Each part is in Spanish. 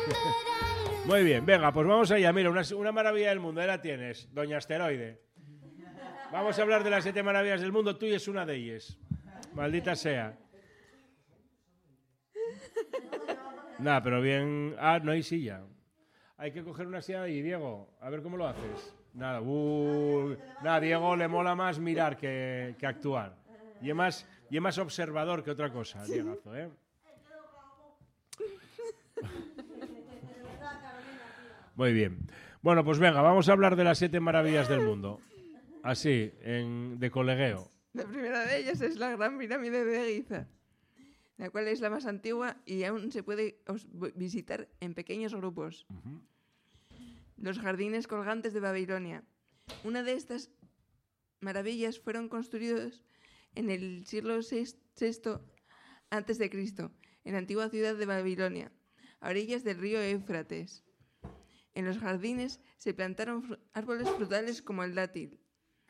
Muy bien, venga, pues vamos allá. Mira, una maravilla del mundo, ahí la tienes, doña Asteroide. Vamos a hablar de las 7 maravillas del mundo, tú y es una de ellas. Maldita sea. Nada, pero bien... Ah, no hay silla. Hay que coger una silla ahí, Diego. A ver cómo lo haces. Nada, Diego le mola más mirar que actuar. Y es más observador que otra cosa, Diegazo, ¿eh? Muy bien. Bueno, pues venga, vamos a hablar de las 7 maravillas del mundo. Así, de colegueo. La primera de ellas es la Gran Pirámide de Giza, la cual es la más antigua y aún se puede visitar en pequeños grupos. Uh-huh. Los jardines colgantes de Babilonia. Una de estas maravillas fueron construidos en el siglo VI a.C., en la antigua ciudad de Babilonia, a orillas del río Éufrates. En los jardines se plantaron árboles frutales como el dátil.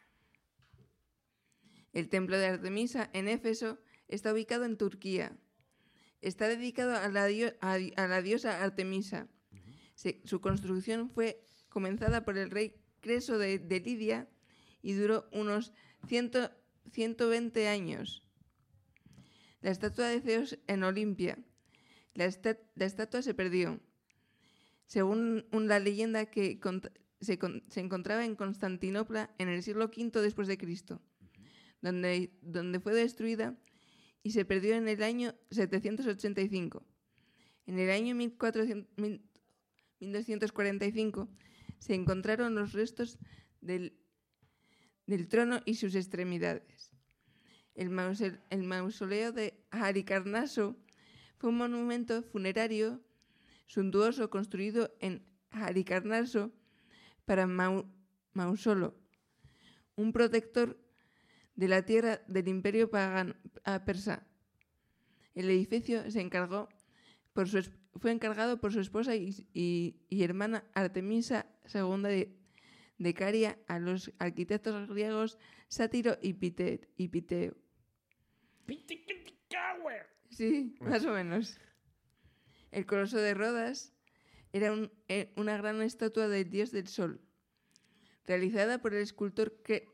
El templo de Artemisa en Éfeso está ubicado en Turquía. Está dedicado a la diosa Artemisa. Su construcción fue comenzada por el rey Creso de Lidia y duró unos 120 años. La estatua de Zeus en Olimpia. La estatua se perdió. Según la leyenda que se encontraba en Constantinopla en el siglo V después de Cristo, donde fue destruida y se perdió en el año 785. En el año 1245 se encontraron los restos del trono y sus extremidades. El mausoleo de Halicarnaso fue un monumento funerario suntuoso construido en Halicarnaso para Mausolo, un protector de la tierra del imperio persa. El edificio fue encargado por su esposa y hermana Artemisa II de Caria a los arquitectos griegos Sátiro y Piteo. Sí, más o menos. El Coloso de Rodas era una gran estatua del dios del sol, realizada por el escultor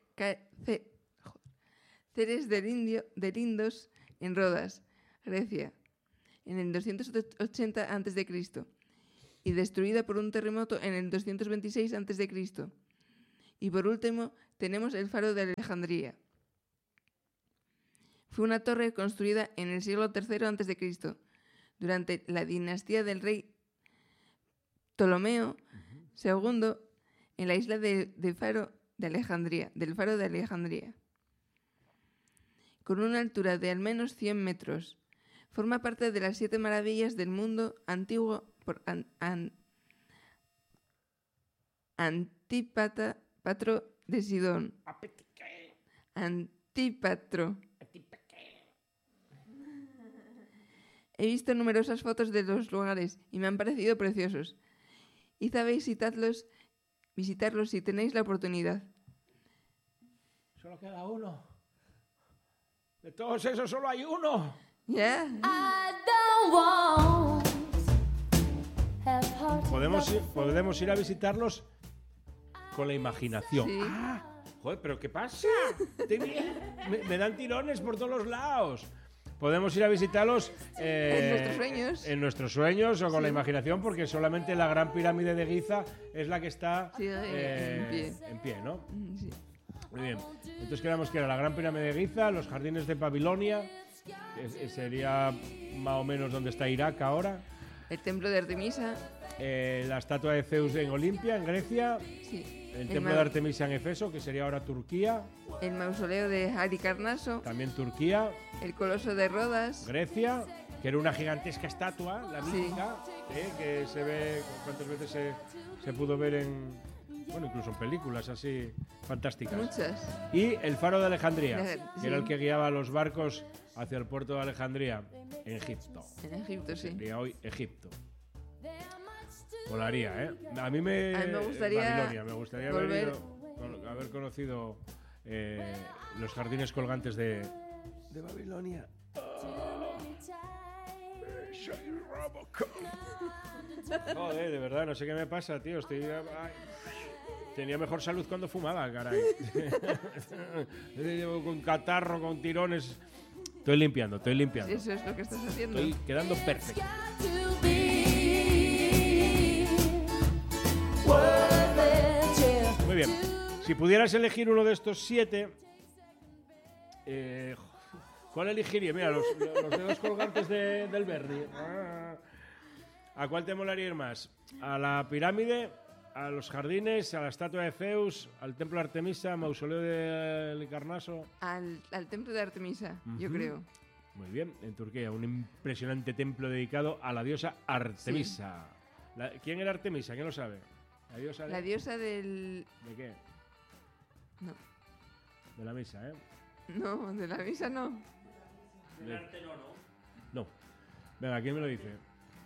Ceres de Lindos en Rodas, Grecia, en el 280 a.C. y destruida por un terremoto en el 226 a.C. Y por último tenemos el Faro de Alejandría. Fue una torre construida en el siglo III a.C., durante la dinastía del rey Ptolomeo II, en la isla del Faro de Alejandría. Con una altura de al menos 100 metros, forma parte de las 7 maravillas del mundo antiguo por Antípatro de Sidón. Antípatro. He visto numerosas fotos de los lugares y me han parecido preciosos. Id a visitarlos si tenéis la oportunidad. Solo queda uno. De todos esos solo hay uno. ¿Ya? Podemos ir a visitarlos con la imaginación. Sí. Joder, ¿pero qué pasa? Me dan tirones por todos los lados. Podemos ir a visitarlos en nuestros sueños. En nuestros sueños o con la imaginación, porque solamente la Gran Pirámide de Giza es la que está en pie, ¿no? Sí. Muy bien. Entonces quedamos que era la Gran Pirámide de Giza, los jardines de Babilonia, que sería más o menos donde está Irak ahora. El templo de Artemisa. La estatua de Zeus en Olimpia, en Grecia. Sí. El templo de Artemisa en Éfeso, que sería ahora Turquía. El mausoleo de Halicarnaso. También Turquía. El Coloso de Rodas. Grecia, que era una gigantesca estatua, la mítica, que se ve, cuántas veces se pudo ver incluso en películas así fantásticas. Muchas. Y el Faro de Alejandría, que era el que guiaba los barcos hacia el puerto de Alejandría, en Egipto. En Egipto, sí. Sería hoy Egipto. Molaría, ¿eh? A mí me gustaría Babilonia, me gustaría haber conocido los jardines colgantes de Babilonia. Soy Robocop. Joder, de verdad, no sé qué me pasa, tío. Tenía mejor salud cuando fumaba, caray. Con catarro, con tirones. Estoy limpiando. Eso es lo que estás haciendo. Estoy quedando perfecto. Muy bien. Si pudieras elegir uno de estos 7, ¿cuál elegirías? Mira, los dedos colgantes del Berry. ¿A cuál te molaría ir más? ¿A la pirámide? ¿A los jardines? ¿A la estatua de Zeus? ¿Al templo de Artemisa? ¿Mausoleo del Licarnaso? Al templo de Artemisa, yo creo. Muy bien, en Turquía, un impresionante templo dedicado a la diosa Artemisa. Sí. ¿Quién era Artemisa? ¿Quién lo sabe? La diosa del... ¿De qué? No. De la misa, ¿eh? No, de la misa no. Del arte no. No. Venga, ¿quién me lo dice?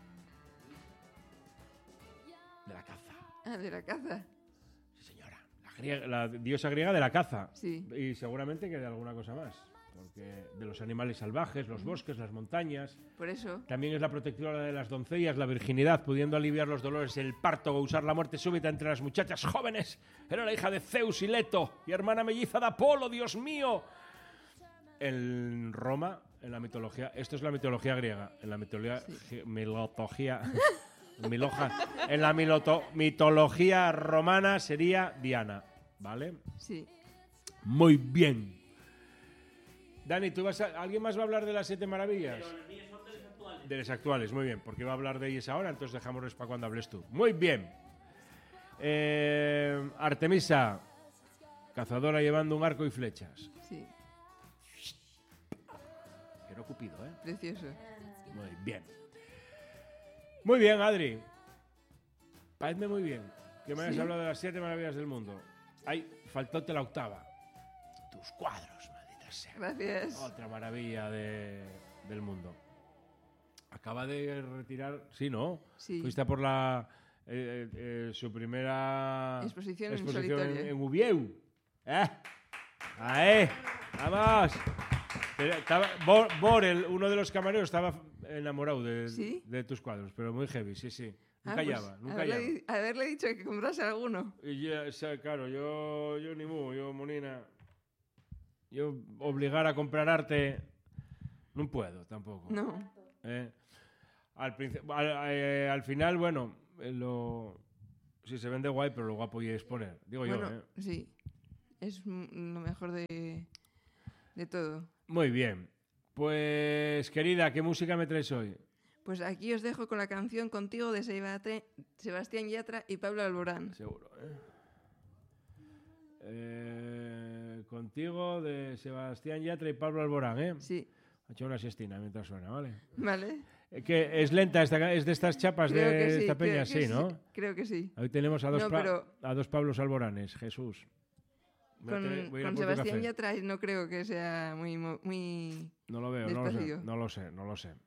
De la caza. Ah, de la caza. Sí, señora. La diosa griega de la caza. Sí. Y seguramente que de alguna cosa más. Porque de los animales salvajes, los bosques, las montañas. Por eso. También es la protectora de las doncellas, la virginidad, pudiendo aliviar los dolores, el parto o usar la muerte súbita entre las muchachas jóvenes. Era la hija de Zeus y Leto y hermana melliza de Apolo, Dios mío. En Roma, en la mitología, esto es la mitología griega, en la mitología, en la mitología romana sería Diana, ¿vale? Sí. Muy bien. Dani, ¿alguien más va a hablar de las 7 maravillas? Pero las mías son de las actuales. De las actuales, muy bien, porque va a hablar de ellas ahora, entonces dejamos para cuando hables tú. Muy bien. Artemisa, cazadora llevando un arco y flechas. Sí. Quiero Cupido, ¿eh? Precioso. Muy bien. Muy bien, Adri. Paradme muy bien que me hayas hablado de las 7 maravillas del mundo. Ay, faltóte la octava. Tus cuadros, maldita sea. Gracias. Otra maravilla del mundo. Acaba de retirar... Sí, ¿no? Sí. Fuiste a por su primera... Exposición en solitario. en Ubieu. ¡Ahí! ¡Vamos! Borel, uno de los camareros, estaba enamorado de tus cuadros, pero muy heavy, sí. Nunca hallaba. Haberle dicho que comprase alguno. Y claro, yo ni mu, yo monina. Yo obligar a comprar arte no puedo tampoco. No. Al final, bueno, si se vende guay, pero lo guapo y exponer. Digo bueno, yo, sí. Es lo mejor de todo. Muy bien. Pues, querida, ¿qué música me traes hoy? Pues aquí os dejo con la canción Contigo de Sebastián Yatra y Pablo Alborán. Seguro, Contigo de Sebastián Yatra y Pablo Alborán, ¿eh? Sí. Ha hecho una siestina mientras suena, ¿vale? Vale. Que es lenta, es de estas chapas Creo de que sí, esta peña, creo que sí, ¿no? Creo que sí. Hoy tenemos a dos, No, a dos Pablos Alboranes, Jesús. Con Sebastián Yatra no creo que sea muy no lo veo, despacio. no lo sé.